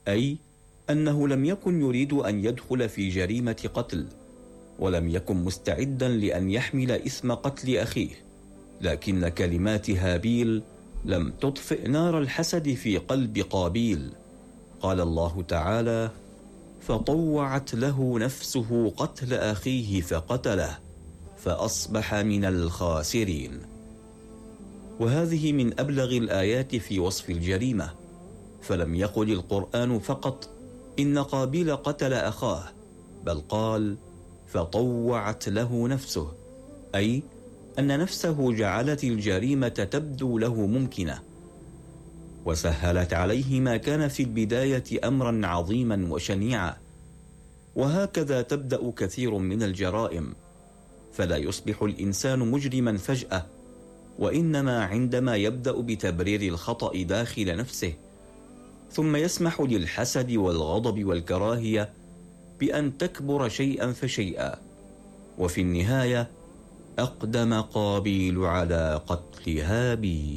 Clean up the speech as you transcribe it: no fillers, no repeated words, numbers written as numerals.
أي أنه لم يكن يريد أن يدخل في جريمة قتل، ولم يكن مستعدا لأن يحمل إثم قتل أخيه، لكن كلمات هابيل لم تطفئ نار الحسد في قلب قابيل. قال الله تعالى: فطوعت له نفسه قتل أخيه فقتله فأصبح من الخاسرين. وهذه من أبلغ الآيات في وصف الجريمة، فلم يقل القرآن فقط إن قابيل قتل أخاه، بل قال فطوعت له نفسه، أي أن نفسه جعلت الجريمة تبدو له ممكنة، وسهلت عليه ما كان في البداية أمرا عظيما وشنيعا. وهكذا تبدأ كثير من الجرائم، فلا يصبح الإنسان مجرما فجأة، وإنما عندما يبدأ بتبرير الخطأ داخل نفسه، ثم يسمح للحسد والغضب والكراهية بأن تكبر شيئا فشيئا، وفي النهاية أقدم قابيل على قتل هابيل.